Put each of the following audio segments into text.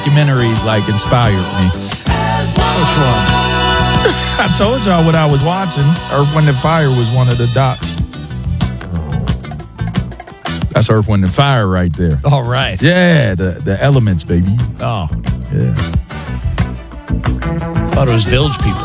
documentary like inspired me. Which one? I told y'all what I was watching. Earth, Wind, and Fire was one of the docs. That's Earth, Wind, and Fire right there. All right. Yeah, the elements, baby. Oh. Yeah. Thought it was Village People.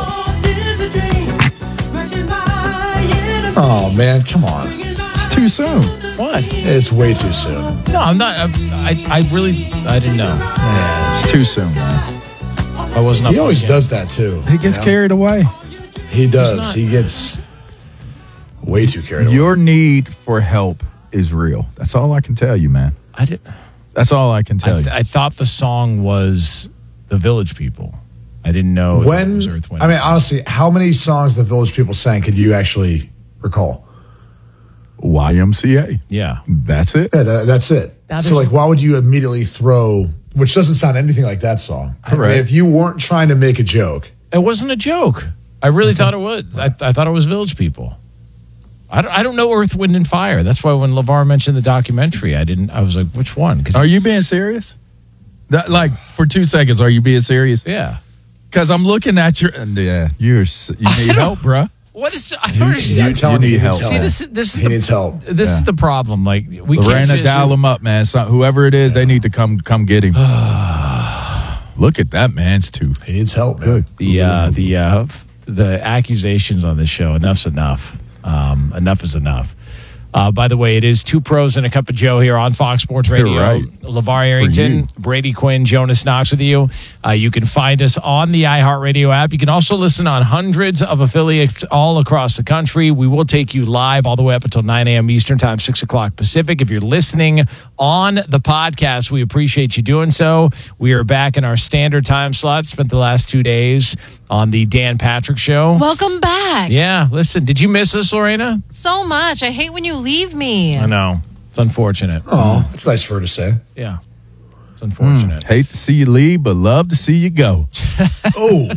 Oh, man, come on. It's too soon. What? It's way too soon. No, I'm not. I didn't know. Man. It's too soon, man. I wasn't up. He always on it. does that, too. He gets carried away. He does. He gets way too carried away. Your need for help is real. That's all I can tell you, man. I did. That's all I can tell you. I thought the song was the Village People. I didn't know that it was Earth, Wind. I mean, honestly, how many songs the Village People sang could you actually recall? YMCA. Yeah. That's it. Yeah, that's it. So, like, why would you immediately throw, which doesn't sound anything like that song? Correct. I mean, if you weren't trying to make a joke. It wasn't a joke. I really thought it was. I thought it was Village People. I don't know Earth, Wind, and Fire. That's why when LeVar mentioned the documentary, I was like, which one? Are you being serious? Like, for 2 seconds, are you being serious? Yeah. Because I'm looking at you need help, bruh. What is? I don't understand. You need help. See, this is He needs help. This is the problem. Like we Lorena, can't dial him up, man. Whoever it is, they need to come get him. Look at that man's tooth. He needs help, man. The accusations on this show. Enough's enough. Enough is enough. By the way, it is Two Pros and a Cup of Joe here on Fox Sports Radio. You're right. LeVar Arrington, Brady Quinn, Jonas Knox with you. You can find us on the iHeartRadio app. You can also listen on hundreds of affiliates all across the country. We will take you live all the way up until 9 a.m. Eastern Time, 6 o'clock Pacific. If you're listening on the podcast, we appreciate you doing so. We are back in our standard time slot. Spent the last 2 days on the Dan Patrick Show. Welcome back. Yeah, listen, did you miss us, Lorena? So much. I hate when you leave me. I know. It's unfortunate. Oh, it's nice for her to say. Yeah. It's unfortunate. Hate to see you leave, but love to see you go. Oh.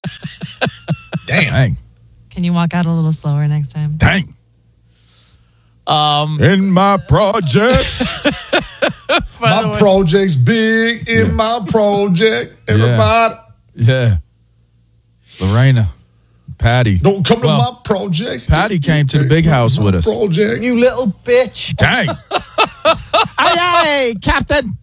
Dang. Can you walk out a little slower next time? Dang. In my projects. My project's big in my project. Everybody. Yeah. Lorena. Patty. Don't come to my projects. Patty came to the big house with us. Project. You little bitch. Dang. Aye, Captain.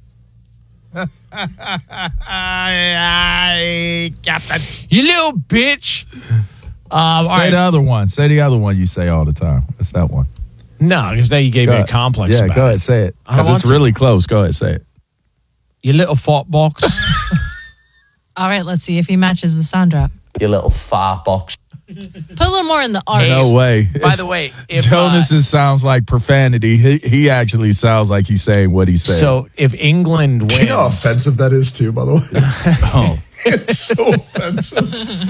Aye, Captain. You little bitch. Say the other one. Say the other one you say all the time. What's that one? No, because now you gave me a complex Yeah, about go it. ahead, say it. I don't Because want it's to. really close. Go ahead, say it. You little fart box. All right, let's see if he matches the sound drop. You little fart box. Put a little more in the art. No way. By the way, if Jonas sounds like profanity. He actually sounds like he's saying what he's saying. so if England wins, Do you know how offensive that is, too, by the way? Oh. It's so offensive.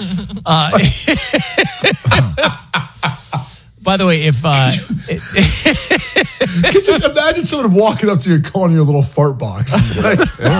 by the way, if You can just imagine someone walking up to you and calling you a little fart box. Like,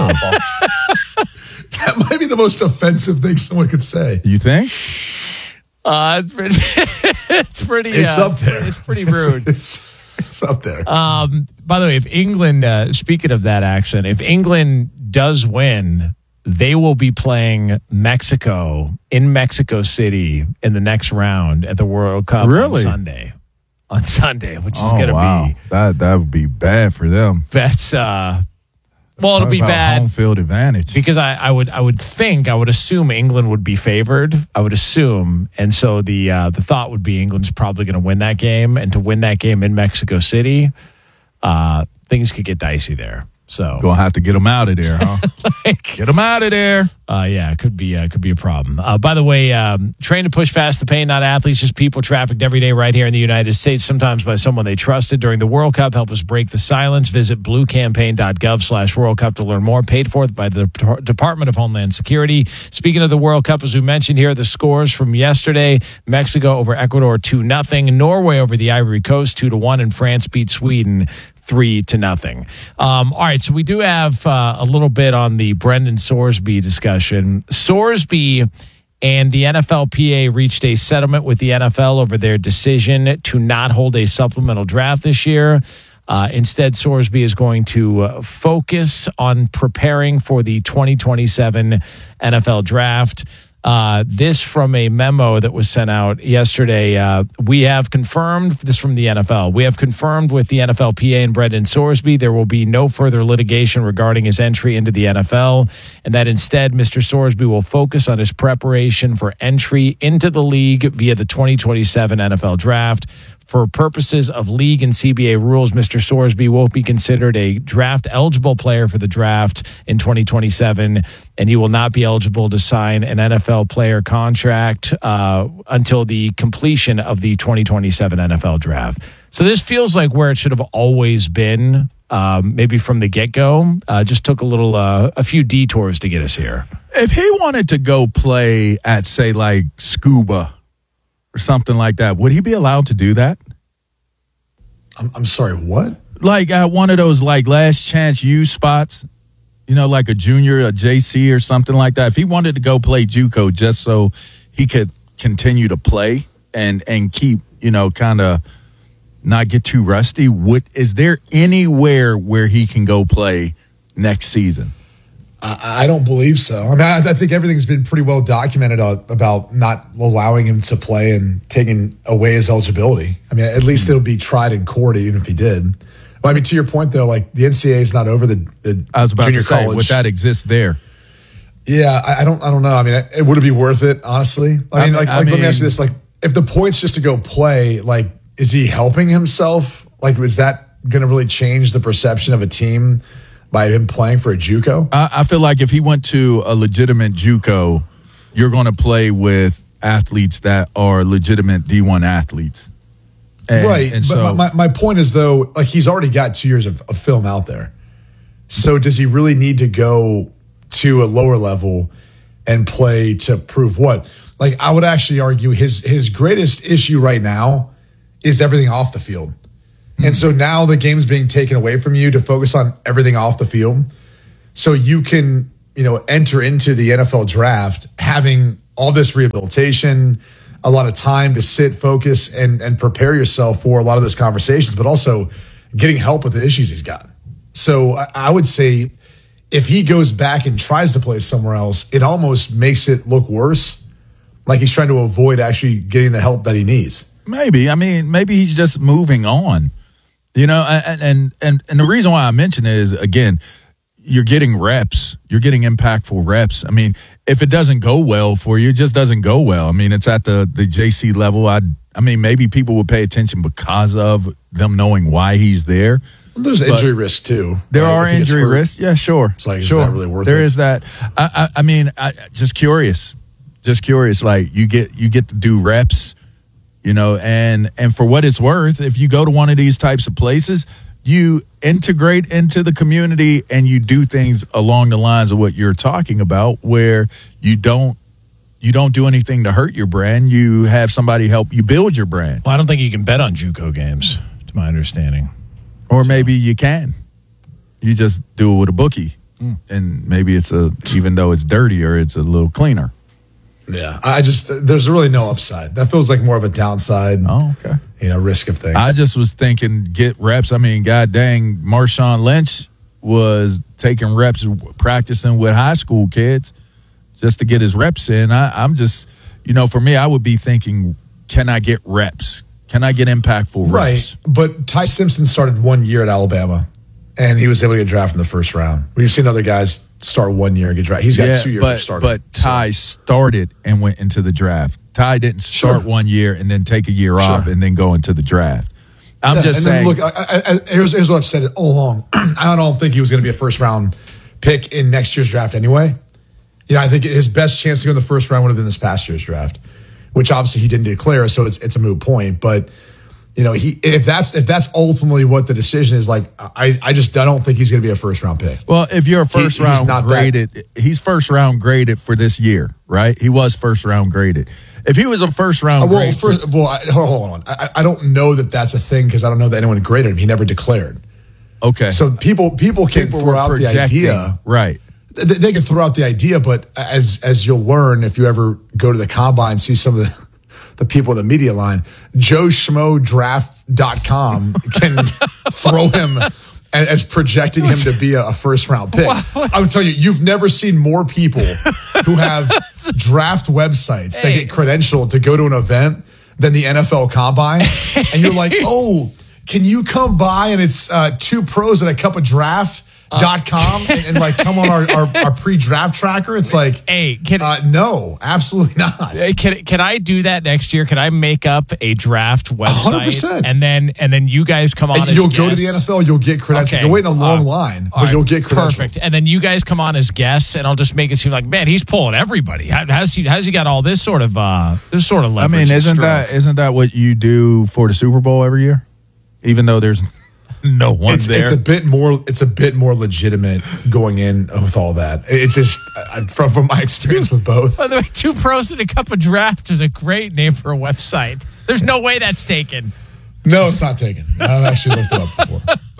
that might be the most offensive thing someone could say. You think? it's pretty. It's up there. It's pretty rude. It's up there. By the way, if England, speaking of that accent, if England does win, they will be playing Mexico in Mexico City in the next round at the World Cup on Sunday. On Sunday, which is going to be that would be bad for them. that's well, it'll be bad. Home field advantage. Because I would assume England would be favored. I would assume, and so the thought would be England's probably going to win that game, and to win that game in Mexico City, things could get dicey there. So Gonna have to get them out of there, huh? Get them out of there. Yeah, it could be a problem. By the way, trained to push past the pain, not athletes, just people trafficked every day right here in the United States, sometimes by someone they trusted during the World Cup. Help us break the silence. Visit bluecampaign.gov/World Cup to learn more. Paid for by the Department of Homeland Security. Speaking of the World Cup, as we mentioned here, the scores from yesterday: Mexico over Ecuador 2-0, Norway over the Ivory Coast 2-1, and France beat Sweden 3-0. All right, so we do have a little bit on the Brendan Sorsby discussion. Sorsby and the NFLPA reached a settlement with the NFL over their decision to not hold a supplemental draft this year. Instead, Sorsby is going to focus on preparing for the 2027 NFL Draft. This from a memo that was sent out yesterday. We have confirmed, this from the NFL, we have confirmed with the NFLPA and Brendan Sorsby there will be no further litigation regarding his entry into the NFL, and that instead Mr. Sorsby will focus on his preparation for entry into the league via the 2027 NFL Draft. For purposes of league and CBA rules, Mr. Sorsby will be considered a draft-eligible player for the draft in 2027, and he will not be eligible to sign an NFL player contract until the completion of the 2027 NFL Draft. So this feels like where it should have always been, maybe from the get-go. Just took a few detours to get us here. If he wanted to go play at, say, like Scuba or something like that, would he be allowed to do that? I'm sorry, what? Like at one of those like last chance U spots, like a junior, a JC or something like that. If he wanted to go play JUCO just so he could continue to play and keep, kind of not get too rusty, is there anywhere where he can go play next season? I don't believe so. I mean, I think everything's been pretty well documented about not allowing him to play and taking away his eligibility. I mean, at least it'll be tried in court, even if he did. Well, I mean, to your point, though, like the NCAA is not over the I was about junior to say, college. would that exist there? Yeah, I don't know. I mean, would it be worth it, honestly? I mean, let me ask you this. Like, if the point's just to go play, like, is he helping himself? Like, is that going to really change the perception of a team by him playing for a JUCO? I feel like if he went to a legitimate JUCO, you're going to play with athletes that are legitimate D1 athletes. Right. And but so, my point is, though, like he's already got 2 years of film out there. So does he really need to go to a lower level and play to prove what? Like, I would actually argue his greatest issue right now is everything off the field. And so now the game's being taken away from you to focus on everything off the field. So you can, enter into the NFL draft having all this rehabilitation, a lot of time to sit, focus, and prepare yourself for a lot of those conversations, but also getting help with the issues he's got. So I would say if he goes back and tries to play somewhere else, it almost makes it look worse, like he's trying to avoid actually getting the help that he needs. maybe. I mean, maybe he's just moving on. And the reason why I mention it is, again, you're getting reps. You're getting impactful reps. I mean, if it doesn't go well for you, it just doesn't go well. I mean, it's at the JC level. I mean, maybe people would pay attention because of them knowing why he's there. There's injury risk, too. There are injury risks. Yeah, sure. It's like, sure. Is that really worth it? There is that. I mean, just curious. Like, you get to do reps, and for what it's worth, if you go to one of these types of places, you integrate into the community and you do things along the lines of what you're talking about, where you don't do anything to hurt your brand. You have somebody help you build your brand. Well, I don't think you can bet on JUCO games, to my understanding. Or maybe you can. You just do it with a bookie. And maybe even though it's dirtier, it's a little cleaner. Yeah. There's really no upside. That feels like more of a downside. Oh, okay. Risk of things. I just was thinking, get reps. I mean, god dang, Marshawn Lynch was taking reps, practicing with high school kids just to get his reps in. I'm just, for me, I would be thinking, can I get reps? Can I get impactful reps? Right. But Ty Simpson started 1 year at Alabama, and he was able to get drafted in the first round. We've seen other guys start 1 year and get drafted. He's got 2 years of starting. But Ty started and went into the draft. Ty didn't start 1 year and then take a year off and then go into the draft. I'm just saying. Look, here's what I've said all along. I don't think he was going to be a first-round pick in next year's draft anyway. I think his best chance to go in the first round would have been this past year's draft, which obviously he didn't declare, so it's a moot point. But if that's ultimately what the decision is, like I don't think he's going to be a first round pick. Well, if you're a first round graded, he's first round graded for this year, right? He was first round graded. If he was a first round grade, hold on. I don't know that that's a thing because I don't know that anyone graded him. He never declared. Okay, so people can throw out the idea, right? They can throw out the idea, but as you'll learn if you ever go to the combine, see some of the people in the media line. JoeSchmoDraft.com can throw him as projecting him to be a first round pick. I would tell you, you've never seen more people who have draft websites that get credentialed to go to an event than the NFL Combine. And you're like, oh, can you come by and it's 2 pros and a cup of draft.com and like come on our pre-draft tracker? It's like, hey, no, absolutely not. Can I do that next year? Can I make up a draft website 100%. and then you guys come on and as you'll guests? go to the NFL, you'll get credentialed. Okay. You're waiting a long line, but you'll get credentialed. Perfect. And then you guys come on as guests, and I'll just make it seem like, man, he's pulling everybody. How's he got all this sort of leverage? I mean, isn't that what you do for the Super Bowl every year? Even though there's no one there. It's a bit more legitimate going in with all that. It's just from my experience with both. By the way, 2 pros and a cup of draft is a great name for a website. There's no way that's taken. No, it's not taken. I've actually looked it up before.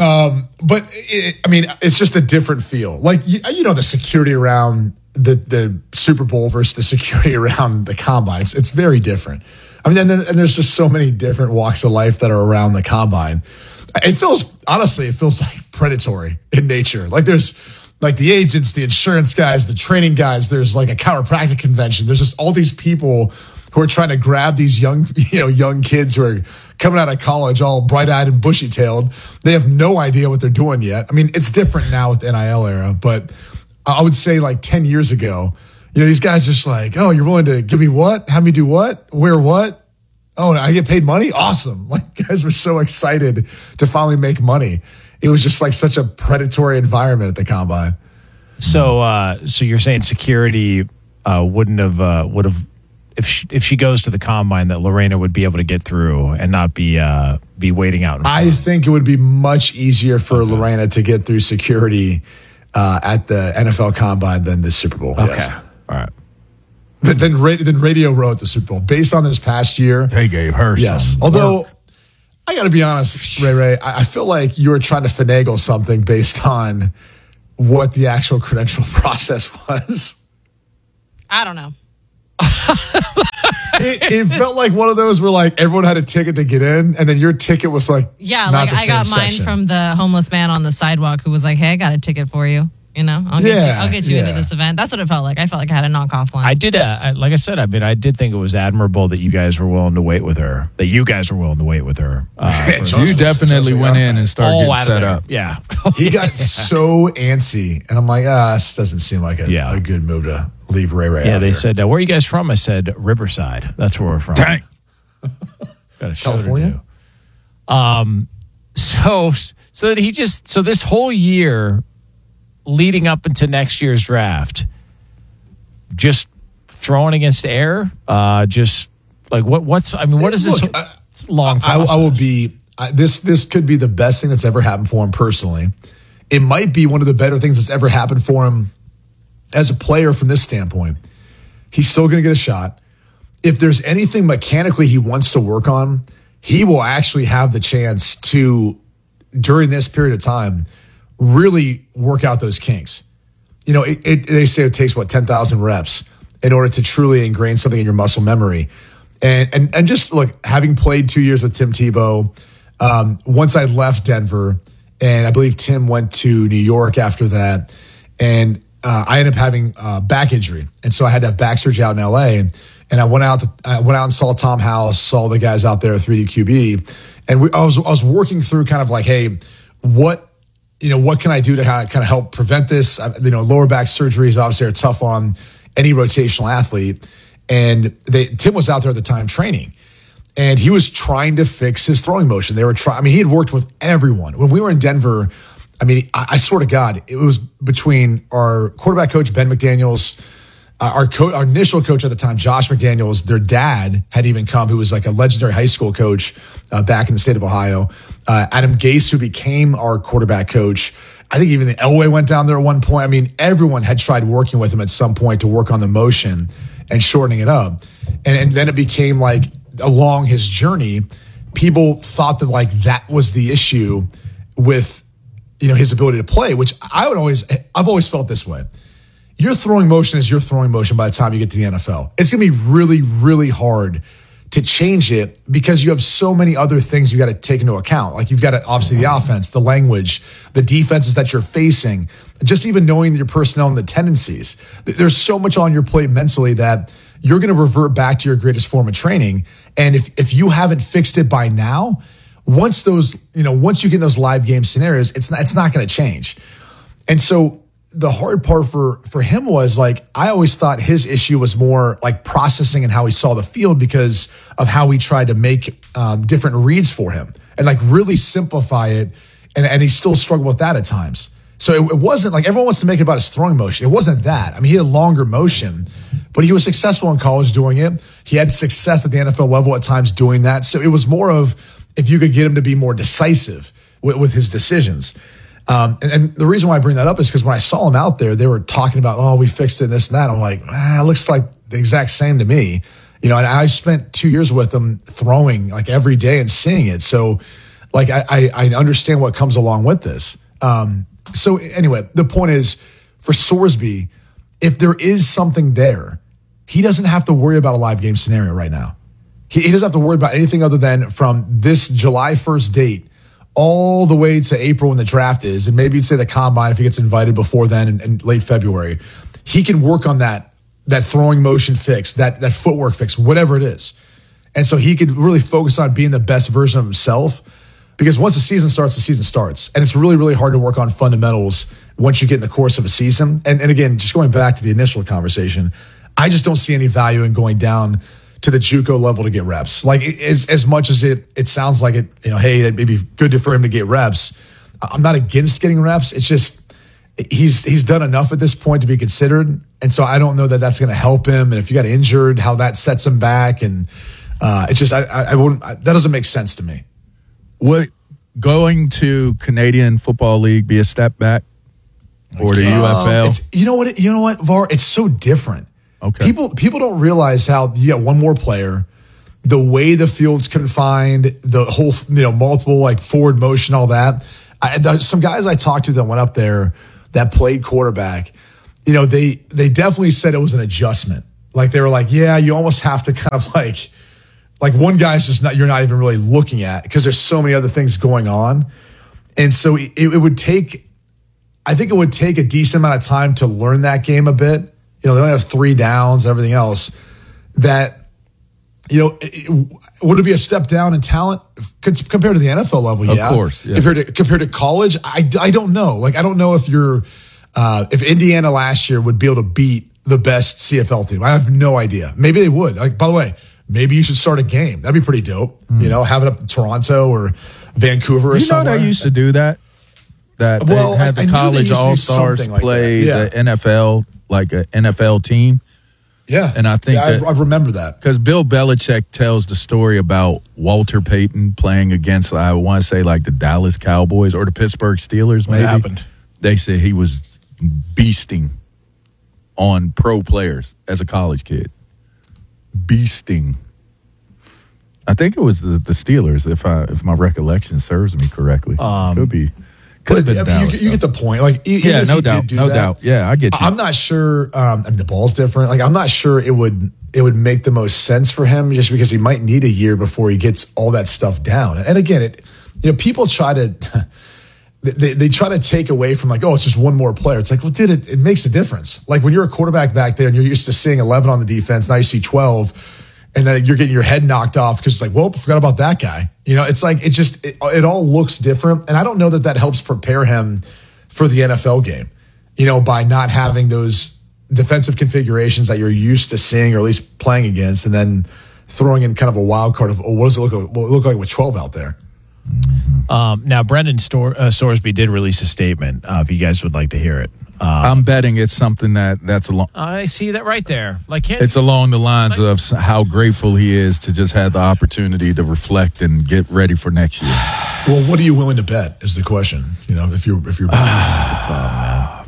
But it's just a different feel. Like the security around the Super Bowl versus the security around the Combine. It's very different. I mean, and there's just so many different walks of life that are around the Combine. It feels like predatory in nature. Like there's like the agents, the insurance guys, the training guys. There's like a chiropractic convention. There's just all these people who are trying to grab these young kids who are coming out of college all bright-eyed and bushy-tailed. They have no idea what they're doing yet. I mean, it's different now with the NIL era, but I would say like 10 years ago, these guys just like, oh, you're willing to give me what? Have me do what? Wear what? Oh, I get paid money? Awesome. Like, guys were so excited to finally make money. It was just like such a predatory environment at the Combine. So you're saying security would have if she goes to the Combine, that Lorena would be able to get through and not be waiting out. I think it would be much easier for Lorena to get through security at the NFL Combine than the Super Bowl. Okay. Yes. All right. Then Radio Row at the Super Bowl. Based on this past year. They gave her yes. some Although, work. I got to be honest, Ray, I feel like you were trying to finagle something based on what the actual credential process was. I don't know. It felt like one of those where like everyone had a ticket to get in, and then your ticket was like not the I got same mine section. from the homeless man on the sidewalk who was like, "Hey, I got a ticket for you. I'll get you into this event." That's what it felt like. I felt like I had a knockoff one. I did. Like I said, I did think it was admirable that you guys were willing to wait with her. You definitely went in and started getting set up. Yeah, he got so antsy, and I'm like, this doesn't seem like a good move to leave Ray. Yeah, out they here. said, "Where are you guys from?" I said, "Riverside. That's where we're from." Dang. Got a show to California? do. So this whole year leading up into next year's draft, just throwing against air, just like what is this long process? I will be this could be the best thing that's ever happened for him personally. It might be one of the better things that's ever happened for him as a player from this standpoint. He's still going to get a shot. If there's anything mechanically he wants to work on, he will actually have the chance to, during this period of time, really work out those kinks. They say it takes 10,000 reps in order to truly ingrain something in your muscle memory. And just look, having played 2 years with Tim Tebow, once I left Denver, and I believe Tim went to New York after that, and I ended up having a back injury, and so I had to have back surgery out in LA. And I went out and saw Tom House, saw the guys out there at 3D QB, and I was working through kind of like, hey, what can I do to kind of help prevent this? Lower back surgeries obviously are tough on any rotational athlete. And Tim was out there at the time training, and he was trying to fix his throwing motion. They were trying. He had worked with everyone. When we were in Denver, I swear to God, it was between our quarterback coach, Ben McDaniels, our initial coach at the time, Josh McDaniels, their dad had even come, who was like a legendary high school coach back in the state of Ohio. Adam Gase, who became our quarterback coach. I think even the Elway went down there at one point. Everyone had tried working with him at some point to work on the motion and shortening it up. And then it became like along his journey, people thought that like that was the issue with, his ability to play, which I've always felt this way. Your throwing motion is your throwing motion by the time you get to the NFL. It's going to be really, really hard to change it because you have so many other things you got to take into account. Like you've got to, obviously the offense, the language, the defenses that you're facing, just even knowing your personnel and the tendencies. There's so much on your plate mentally that you're going to revert back to your greatest form of training. And if you haven't fixed it by now, once you get in those live game scenarios, it's not going to change. And so the hard part for him was like, I always thought his issue was more like processing and how he saw the field because of how he tried to make different reads for him and like really simplify it. And he still struggled with that at times. So it wasn't like everyone wants to make it about his throwing motion. It wasn't that. I mean, he had longer motion, but he was successful in college doing it. He had success at the NFL level at times doing that. So it was more of if you could get him to be more decisive with his decisions. And the reason why I bring that up is because when I saw him out there, they were talking about, oh, we fixed it and this and that. I'm like, it looks like the exact same to me. And I spent 2 years with him throwing like every day and seeing it. So like, I understand what comes along with this. So anyway, the point is for Sorsby, if there is something there, he doesn't have to worry about a live game scenario right now. He doesn't have to worry about anything other than from this July 1st date all the way to April when the draft is, and maybe you'd say the combine if he gets invited before then and late February, he can work on that throwing motion fix, that footwork fix, whatever it is. And so he could really focus on being the best version of himself because once the season starts. And it's really, really hard to work on fundamentals once you get in the course of a season. And again, just going back to the initial conversation, I just don't see any value in going down to the JUCO level to get reps. Like as much as it sounds like it, hey, it may be good for him to get reps. I'm not against getting reps. It's just he's done enough at this point to be considered, and so I don't know that that's going to help him. And if you got injured, how that sets him back, and it's just I wouldn't. That doesn't make sense to me. Would going to Canadian Football League be a step back, or the UFL? You know what, VAR? It's so different. Okay. People don't realize how you got one more player, the way the field's confined, the whole multiple like forward motion, all that. Some guys I talked to that went up there that played quarterback, they definitely said it was an adjustment. Like they were like, yeah, you almost have to kind of like one guy's just you're not even really looking at because there's so many other things going on, and so it would take, I think it would take a decent amount of time to learn that game a bit. They only have 3 downs and everything else. That, would it be a step down in talent compared to the NFL level? Yeah. Of course. Yeah. Compared to college, I don't know. Like, I don't know if if Indiana last year would be able to beat the best CFL team. I have no idea. Maybe they would. Like, by the way, maybe you should start a game. That'd be pretty dope. Have it up in Toronto or Vancouver or somewhere. They used to do that? They had the college all-stars play the NFL, like an NFL team. Yeah. And I think I remember that. Because Bill Belichick tells the story about Walter Payton playing against, I want to say, like the Dallas Cowboys or the Pittsburgh Steelers, maybe. What happened? They said he was beasting on pro players as a college kid. Beasting. I think it was the Steelers, if my recollection serves me correctly. Could be. But you get the point. Like, yeah, no doubt. Yeah, I get you. I'm not sure. The ball's different. Like, I'm not sure it would make the most sense for him just because he might need a year before he gets all that stuff down. And again, people try to they try to take away from like, oh, it's just one more player. It's like, well, dude, it makes a difference. Like when you're a quarterback back there and you're used to seeing 11 on the defense, now you see 12. And then you're getting your head knocked off because it's like, well, forgot about that guy. It's like it all looks different. And I don't know that helps prepare him for the NFL game, by not having those defensive configurations that you're used to seeing or at least playing against and then throwing in kind of a wild card of, what does it look like with 12 out there? Now, Brendan Sorsby did release a statement, if you guys would like to hear it. I'm betting it's something that's along. I see that right there. It's along the lines of how grateful he is to just have the opportunity to reflect and get ready for next year. Well, what are you willing to bet is the question. If you're betting, this is the problem, man.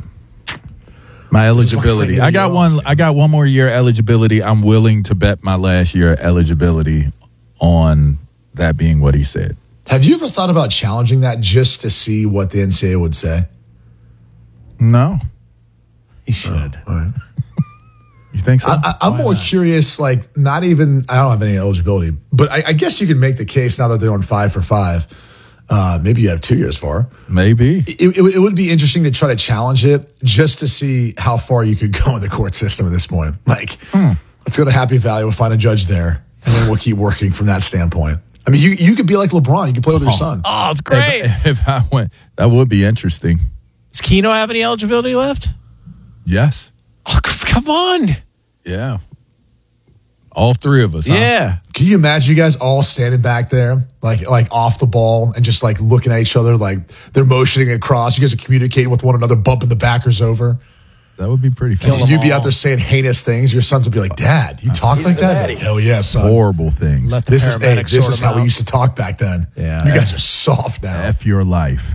My eligibility. I got one more year eligibility. I'm willing to bet my last year eligibility on that being what he said. Have you ever thought about challenging that just to see what the NCAA would say? No. You should. All right. think so? I'm more curious, like, not even, I don't have any eligibility, but I guess you can make the case now that they're on 5 for 5. Maybe you have 2 years for. Maybe. It would be interesting to try to challenge it just to see how far you could go in the court system at this point. Like, let's go to Happy Valley, we'll find a judge there, and then we'll keep working from that standpoint. I mean, you could be like LeBron. You could play with your son. Oh, it's great. If I went, that would be interesting. Does Keno have any eligibility left? Yes. Oh, come on. Yeah. All 3 of us. Yeah. Huh? Can you imagine you guys all standing back there, like off the ball and just like looking at each other, like they're motioning across. You guys are communicating with one another, bumping the backers over. That would be pretty fun. And you'd be out there saying heinous things. Your sons would be like, Dad, you talk like that? daddy. Hell yeah, son. Horrible things. Let the This is paramedics sort how them we out. used to talk back then. Yeah. You guys are soft now. F your life.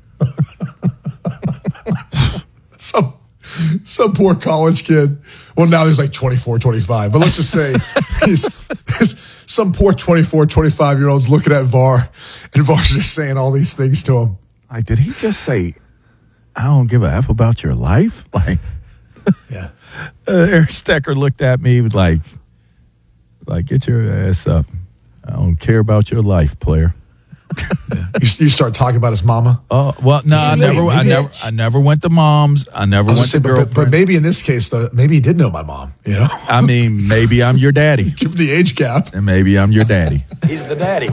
Some poor college kid. Well, now there's like 24, 25. But let's just say some poor 24, 25-year-old's looking at VAR, and VAR's just saying all these things to him. Like, did he just say, I don't give a F about your life? Like, Yeah. Eric Stecker looked at me with like, get your ass up. I don't care about your life, player. You start talking about his mama. Oh well, no, I never went to moms. I never went to girlfriends. But maybe in this case, though, maybe he did know my mom. You know, I mean, maybe I'm your daddy, give him the age gap. and maybe I'm your daddy. He's the daddy.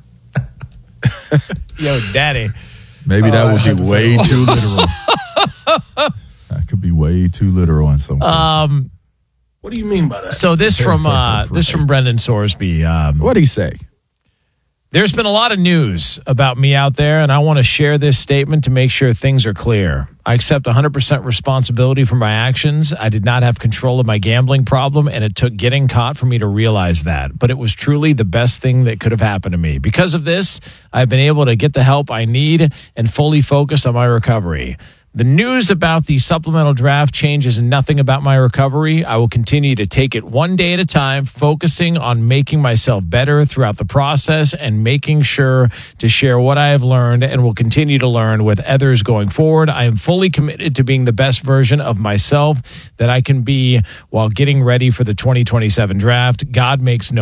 Yo, daddy. Maybe that would be way too literal. That could be way too literal in some cases. What do you mean by that? So this from Brendan Sorsby. What'd he say? There's been a lot of news about me out there, and I want to share this statement to make sure things are clear. I accept 100% responsibility for my actions. I did not have control of my gambling problem, and it took getting caught for me to realize that. But it was truly the best thing that could have happened to me. Because of this, I've been able to get the help I need and fully focus on my recovery. The news about the supplemental draft changes nothing about my recovery. I will continue to take it one day at a time, focusing on making myself better throughout the process and making sure to share what I have learned and will continue to learn with others going forward. I am fully committed to being the best version of myself that I can be while getting ready for the 2027 draft. God makes no